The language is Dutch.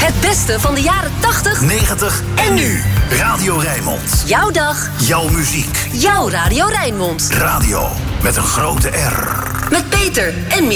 Het beste van de jaren 80, 90 en nu. Radio Rijnmond. jouw dag, Jouw muziek. jouw Radio Rijnmond. Radio met een grote R. Met Peter en